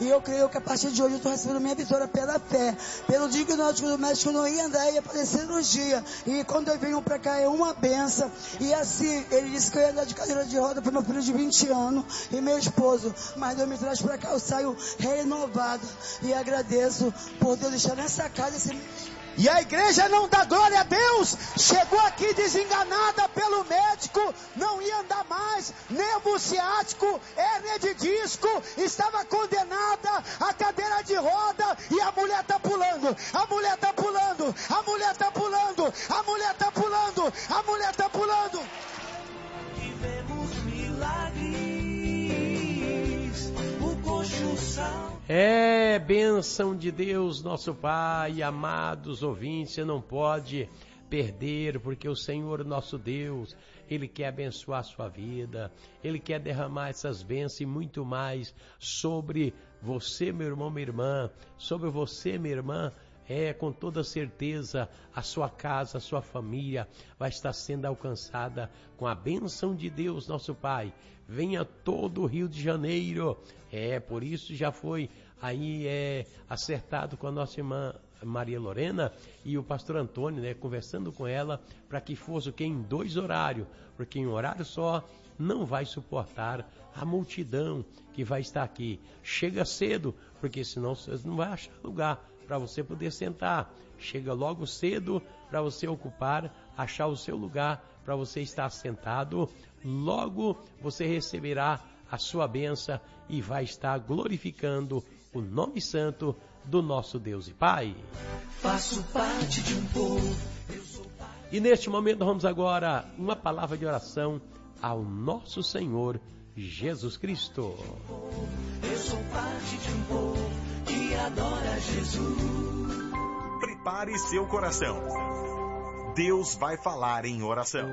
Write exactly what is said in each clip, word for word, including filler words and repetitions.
E eu creio que a partir de hoje eu estou recebendo minha vitória pela fé. Pelo diagnóstico do médico, eu não ia andar, ia fazer cirurgia. E quando eu venho pra cá é uma benção. E assim, ele disse que eu ia andar de cadeira de roda para meu filho de vinte anos e meu esposo. Mas Deus me traz pra cá, eu saio renovado. E agradeço por Deus deixar nessa casa esse... E a igreja não dá glória a Deus. Chegou aqui desenganada pelo médico, não ia andar mais, nervo ciático, hérnia de disco, estava condenada à cadeira de roda e a mulher tá pulando, a mulher tá pulando, a mulher tá pulando, a mulher tá pulando, a mulher tá pulando. Vivemos milagres, o coxo sal. É, bênção de Deus, nosso Pai, amados ouvintes, você não pode perder, porque o Senhor, nosso Deus, Ele quer abençoar a sua vida, Ele quer derramar essas bênçãos e muito mais sobre você, meu irmão, minha irmã, sobre você, minha irmã. É, com toda certeza, a sua casa, a sua família vai estar sendo alcançada com a bênção de Deus, nosso Pai. Venha todo o Rio de Janeiro. É, por isso já foi aí é, acertado com a nossa irmã Maria Lorena e o pastor Antônio, né, conversando com ela, para que fosse o que em dois horários, porque em um horário só não vai suportar a multidão que vai estar aqui. Chega cedo, porque senão você não vai achar lugar para você poder sentar. Chega logo cedo para você ocupar, achar o seu lugar para você estar sentado. Logo você receberá a sua bênção e vai estar glorificando o nome santo do nosso Deus e Pai. Faço parte de um povo. E neste momento vamos agora uma palavra de oração ao nosso Senhor Jesus Cristo. Eu sou parte de um povo que adora Jesus. Prepare seu coração. Deus vai falar em oração.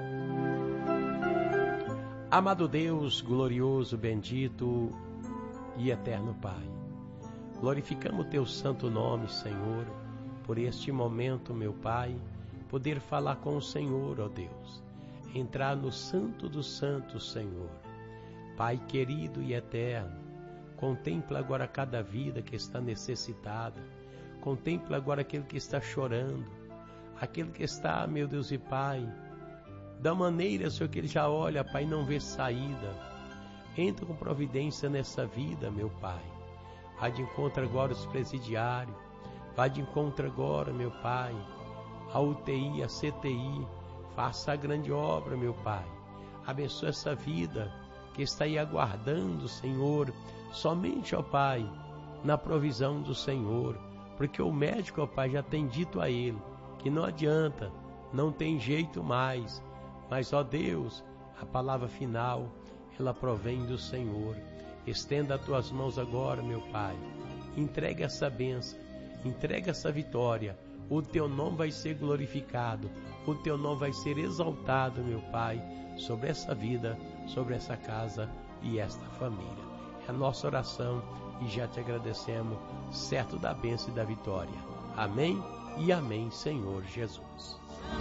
Amado Deus, glorioso, bendito e eterno Pai, glorificamos o teu santo nome, Senhor, por este momento, meu Pai, poder falar com o Senhor, ó Deus, entrar no santo dos santos, Senhor. Pai querido e eterno, contempla agora cada vida que está necessitada, contempla agora aquele que está chorando, aquele que está, meu Deus e Pai, da maneira, Senhor, que ele já olha, Pai, não vê saída. Entra com providência nessa vida, meu Pai. Vai de encontro agora os presidiários, vai de encontro agora, meu Pai, a U T I, a C T I, faça a grande obra, meu Pai. Abençoa essa vida que está aí aguardando, Senhor, somente, ó Pai, na provisão do Senhor, porque o médico, ó Pai, já tem dito a ele que não adianta, não tem jeito mais, mas, ó Deus, a palavra final, ela provém do Senhor. Estenda as tuas mãos agora, meu Pai, entrega essa bênção, entrega essa vitória, o teu nome vai ser glorificado, o teu nome vai ser exaltado, meu Pai, sobre essa vida, sobre essa casa e esta família. É a nossa oração e já te agradecemos, certo da bênção e da vitória. Amém e amém, Senhor Jesus.